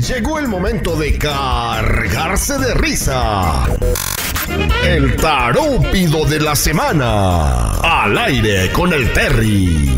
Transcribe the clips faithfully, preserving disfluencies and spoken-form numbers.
Llegó el momento de cargarse de risa. El tarúpido de la semana. Al aire con el Terry.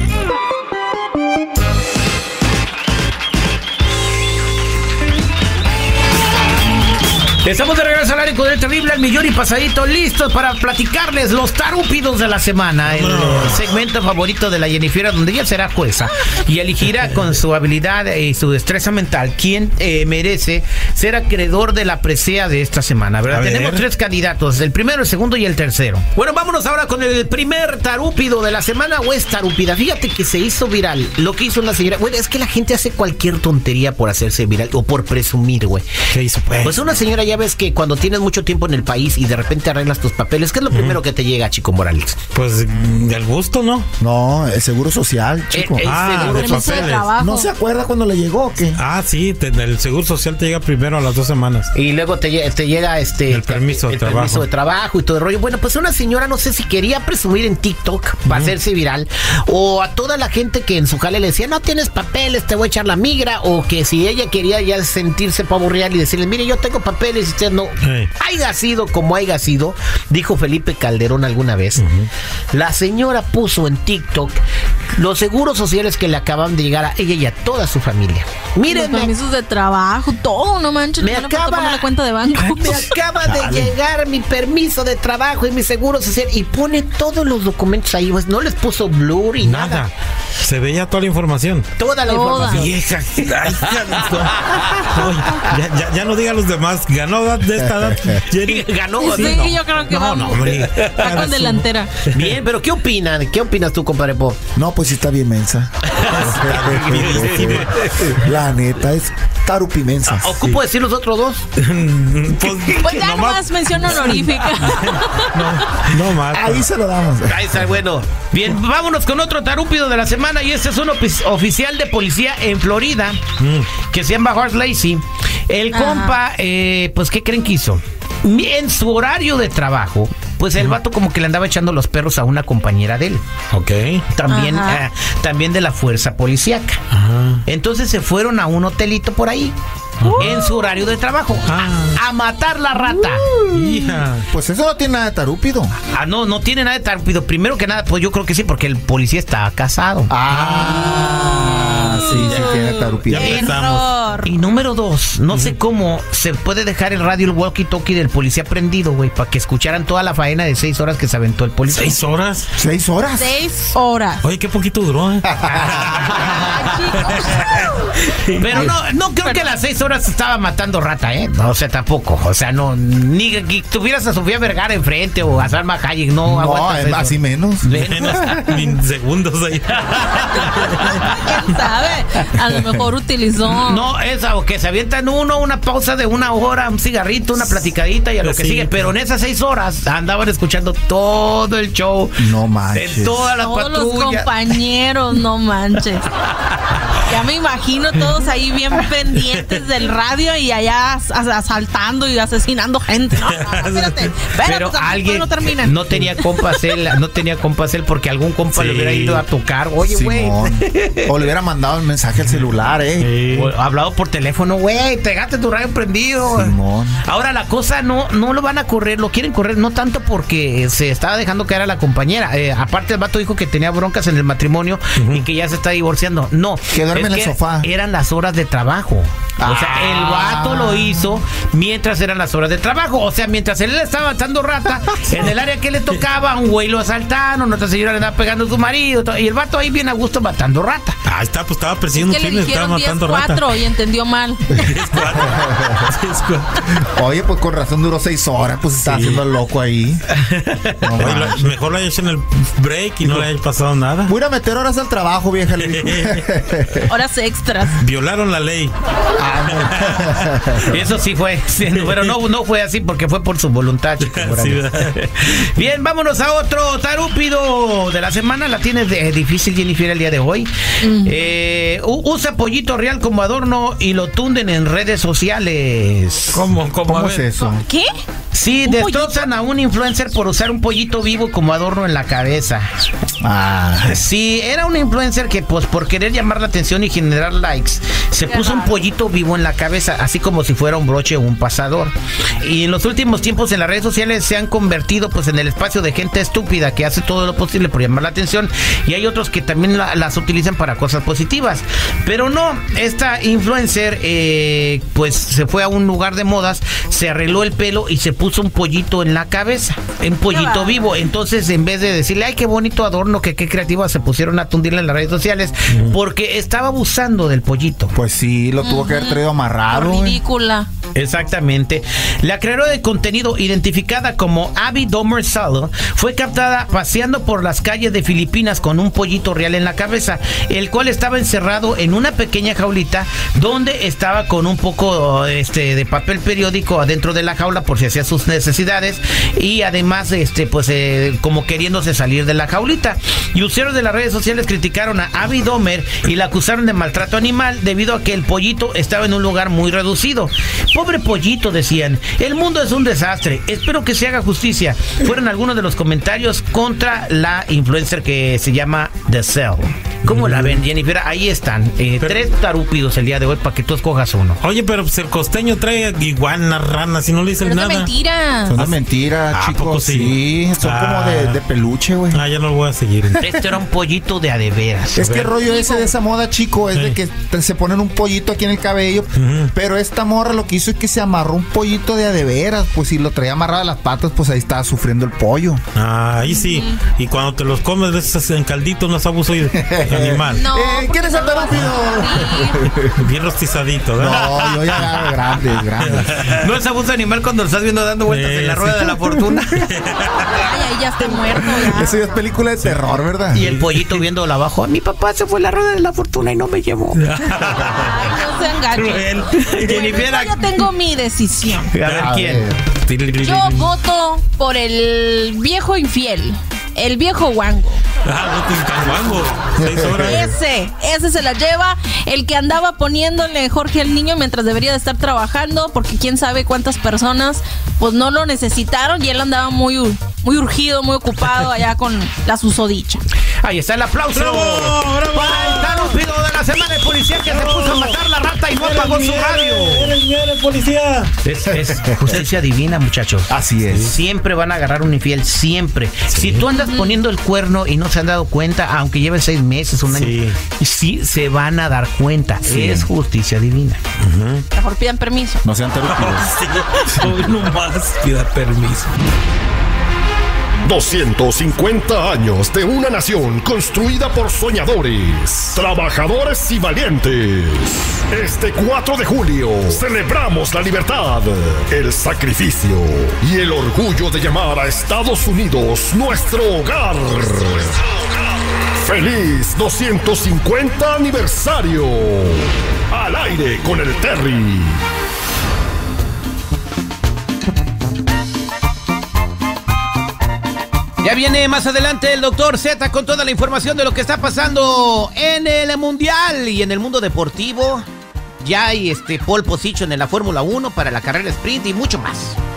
Estamos de regreso al aire con el terrible al millón y pasadito, listos para platicarles los tarúpidos de la semana. El no. segmento favorito de la Jennifer, donde ella será jueza y elegirá con su habilidad y su destreza mental quién eh, merece ser acreedor de la presea de esta semana, ¿verdad? Tenemos tres candidatos, el primero, el segundo y el tercero. Bueno, vámonos ahora con el primer tarúpido de la semana, o es tarúpida. Fíjate que se hizo viral lo que hizo una señora. Bueno, es que la gente hace cualquier tontería por hacerse viral o por presumir, güey. ¿Qué hizo, pues? Pues una señora, ya ves que cuando tienes mucho tiempo en el país y de repente arreglas tus papeles, ¿qué es lo primero que te llega, Chico Morales? Pues del gusto, ¿no? No, el seguro social, Chico. El, el ah, seguro de social. papeles. ¿No se acuerda cuando le llegó o qué? Ah, sí, te, el seguro social te llega primero a las dos semanas. Y luego te, te llega este el permiso de el trabajo. permiso de trabajo y todo el rollo. Bueno, pues una señora, no sé si quería presumir en TikTok para uh-huh. hacerse viral, o a toda la gente que en su jale le decía, no tienes papeles, te voy a echar la migra, o que si ella quería ya sentirse pavo real y decirle, mire, yo tengo papeles y usted no. Hey. Haiga sido como haiga sido, dijo Felipe Calderón alguna vez, uh-huh. la señora puso en TikTok los seguros sociales que le acaban de llegar a ella y a toda su familia. Miren, los permisos de trabajo, todo, no manches. Me acaba la cuenta de banco. Me acaba de llegar mi permiso de trabajo y mi seguro social, y pone todos los documentos ahí, pues no les puso blur y nada. nada. Se veía toda la información. Toda la toda. información. Vieja. Ay, ya, no, ya, ya, ya no diga a los demás. Ganó de esta edad. Jenny. Ganó. Sí, no. yo creo que no, vamos. No, hombre. Está con delantera. Bien, pero ¿qué opinan? ¿Qué opinas tú, compadre Po? No, pues sí está bien mensa. La neta es tarupimensa. ¿Ocupo sí. decir los otros dos? Pues, pues ya nomás, nomás mención honorífica. No, no más. Ahí se lo damos. Ahí está, bueno. Bien, vámonos con otro tarúpido de la semana, y este es un ofi- oficial de policía en Florida mm. que se llama Hart Lacey. El Ajá. compa, eh, pues, ¿qué creen que hizo? En su horario de trabajo, pues el vato como que le andaba echando los perros a una compañera de él. Ok. También, eh, también de la fuerza policíaca. Ajá. Entonces se fueron a un hotelito por ahí. Uh. En su horario de trabajo ah. a, a matar la rata. uh. Hija. Pues eso no tiene nada de tarúpido. Ah, no, no tiene nada de tarúpido. Primero que nada, pues yo creo que sí, porque el policía está casado. Ah, ah sí, sí tiene tarúpido. Ya empezamos. Y número dos, no uh-huh. sé cómo se puede dejar el radio, el walkie-talkie del policía prendido, güey, para que escucharan toda la faena de seis horas que se aventó el policía. ¿Seis horas? ¿Seis horas? Seis horas. Oye, qué poquito duró, ¿eh? Pero no, no creo que a las seis horas estaba matando rata, ¿eh? No, o sea, tampoco. O sea, no, ni que tuvieras a Sofía Vergara enfrente o a Salma Hayek, no, no aguantas eso. Así menos. Menos, min segundos ahí. ¿Quién sabe? A lo mejor utilizó. No, esa, o que se avientan uno, una pausa de una hora, un cigarrito, una platicadita y a lo que sí, sigue. Pero en esas seis horas andaban escuchando todo el show. No manches. En todas las Todos patrullas. los compañeros, no manches. Ya me imagino todos ahí bien pendientes del radio y allá asaltando y asesinando gente. No, no, espérate, espérate. Pero pues, alguien no, no tenía compas él, no tenía compas él porque algún compa sí. le hubiera ido a tocar. Oye, güey. O le hubiera mandado el mensaje al celular, eh. Sí. O hablado por teléfono, güey, te gaste tu radio prendido. Simón. Ahora la cosa no, no lo van a correr, lo quieren correr, no tanto porque se estaba dejando caer a la compañera. Eh, aparte el vato dijo que tenía broncas en el matrimonio uh-huh. y que ya se está divorciando. No. Que duerme en el sofá. Eran las horas de trabajo. Ah. O sea, el vato lo hizo mientras eran las horas de trabajo. O sea, mientras él le estaba matando rata, en el área que le tocaba, un güey lo asaltaron, otra señora le andaba pegando a su marido, y el vato ahí bien a gusto matando rata. Ah, está, pues estaba persiguiendo es que un crimen, estaba matando rata. Y entendió mal. Oye, pues con razón duró seis horas, pues estaba sí. haciendo el loco ahí. No, Oye, lo, mejor lo haya hecho en el break y no le haya pasado nada. Voy a meter horas al trabajo, vieja. Horas extras. Violaron la ley. Ah, no. Eso sí fue, sí, pero no, no fue así porque fue por su voluntad, chico. Sí, bien, vámonos a otro tarúpido de la semana. La tienes de, difícil, Jennifer, el día de hoy. Mm. Eh, usa pollito real como adorno y lo tunden en redes sociales. ¿Cómo? ¿Cómo, ¿Cómo es eso? ¿Qué? Sí, destrozan pollito? a un influencer por usar un pollito vivo como adorno en la cabeza. Ah, Sí, era una influencer que pues por querer llamar la atención y generar likes, se Qué puso un raro. pollito vivo en la cabeza, así como si fuera un broche o un pasador. Y en los últimos tiempos en las redes sociales se han convertido pues en el espacio de gente estúpida que hace todo lo posible por llamar la atención, y hay otros que también la- las utilizan para cosas positivas. Pero no, esta influencer eh, pues se fue a un lugar de modas, se arregló el pelo y se puso un pollito en la cabeza, un pollito bárbaro. vivo. Entonces, en vez de decirle, ay, qué bonito adorno, que qué creativa, se pusieron a tundirla en las redes sociales porque estaba abusando del pollito. pues sí, lo tuvo que haber traído amarrado. güey. Ridícula. Exactamente. La creadora de contenido, identificada como Abby Domer Salo, fue captada paseando por las calles de Filipinas con un pollito real en la cabeza, el cual estaba encerrado en una pequeña jaulita donde estaba con un poco este de papel periódico adentro de la jaula por si hacía sus necesidades, y además este pues eh, como queriéndose salir de la jaulita. Y usuarios de las redes sociales criticaron a Abby Domer y la acusaron de maltrato animal debido a que el pollito estaba en un lugar muy reducido. Pobre pollito, decían. El mundo es un desastre. Espero que se haga justicia. Fueron algunos de los comentarios contra la influencer que se llama The Cell. ¿Cómo la ven, Jennifer? Ahí están. Eh, Pero- tres tarúpidos el día de hoy para que tú escojas uno. Oye, pero pues el costeño trae iguanas, ranas y no le dicen Pero es de nada. mentira. Son de mentira, ¿A chicos. poco sí? Sí, son Ah. como de, de peluche, güey. Ah, ya no lo voy a seguir. Este era un pollito de a de veras. Es que el rollo ese de esa moda, chico, es Sí. de que te- se ponen un pollito aquí en el cabello. Ujú. Pero esta morra lo que hizo es que se amarró un pollito de a de veras. Pues si lo traía amarrado a las patas, pues ahí estaba sufriendo el pollo. Ah, ahí sí. Y cuando te los comes, ves en caldito, no es abuso de animal. No. Eh, ¿quién es el porque no lo vas a morir. Bien rostizadito, ¿verdad? No, yo ya agarro grandes, grandes. No es abuso animal cuando lo estás viendo dando vueltas Sí, en la sí. rueda de la fortuna. Ay, ahí ya está muerto. Ya. Eso ya es película de terror, ¿verdad? Y el pollito viéndolo abajo. Mi papá se fue a la rueda de la fortuna y no me llevó. Ay, no se engañen. Cruel. Jennifer, Yo ya tengo mi decisión. a ver A quién. ver. Yo voto por el viejo infiel. El viejo guango. Ah, no te encanguango. Seis horas. Ese, ese se la lleva. El que andaba poniéndole Jorge al niño mientras debería de estar trabajando, porque quién sabe cuántas personas pues no lo necesitaron y él andaba muy, ur- muy urgido, muy ocupado allá con la susodicha. Ahí está el aplauso. ¡Bravo, bravo! Para el tarúpido de la semana, el policía que se puso a matar la rata y no apagó su radio. ¡Eres mi eres policía! Es, es justicia divina, muchachos. Así es. Siempre van a agarrar un infiel, siempre. Si tú andas poniendo el cuerno y no se han dado cuenta, aunque lleven seis meses, un año, Sí. sí se van a dar cuenta. Sí. Es justicia divina. Mejor pidan permiso. No sean terúpidos. Sí, hoy nomás pida permiso. doscientos cincuenta años de una nación construida por soñadores, trabajadores y valientes. Este cuatro de julio celebramos la libertad, el sacrificio y el orgullo de llamar a Estados Unidos nuestro hogar. ¡Feliz doscientos cincuenta aniversario! Al aire con el Terry. Ya viene más adelante el doctor Z con toda la información de lo que está pasando en el Mundial y en el mundo deportivo. Ya hay este pole position en la Fórmula uno para la carrera sprint y mucho más.